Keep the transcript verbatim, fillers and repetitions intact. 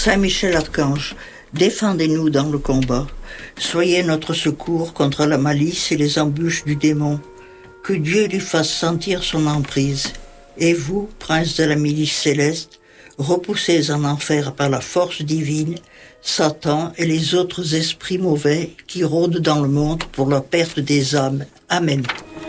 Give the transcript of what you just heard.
Saint Michel Archange, défendez-nous dans le combat. Soyez notre secours contre la malice et les embûches du démon. Que Dieu lui fasse sentir son emprise. Et vous, prince de la milice céleste, repoussez en enfer par la force divine Satan et les autres esprits mauvais qui rôdent dans le monde pour la perte des âmes. Amen.